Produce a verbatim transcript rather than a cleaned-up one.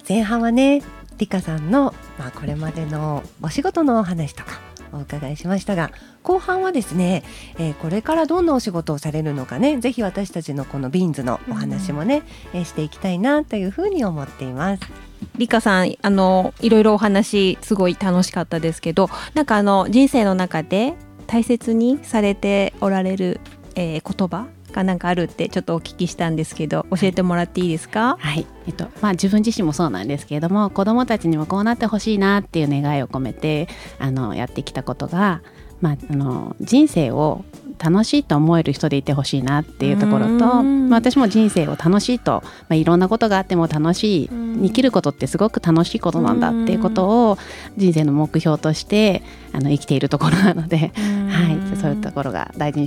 前半はねリカさんの、まあ、これまでのお仕事のお話とかお伺いしましたが、後半はですね、えー、これからどんなお仕事をされるのかね、ぜひ私たちのこのビーンズのお話もね、うん、えー、していきたいなというふうに思っています。 リカさん、あのいろいろお話すごい楽しかったですけど、なんかあの人生の中で大切にされておられる、えー、言葉がなんかあるってちょっとお聞きしたんですけど、教えてもらっていいですか？ はい、えっとまあ、自分自身もそうなんですけれども、子どもたちにもこうなってほしいなっていう願いを込めてあのやってきたことが、まあ、あの人生を楽しいと思える人でいてほしいなっていうところと、まあ、私も人生を楽しいと、まあ、いろんなことがあっても楽しい、生きることってすごく楽しいことなんだっていうことを人生の目標としてあの生きているところなので、はい、そういうところが大事に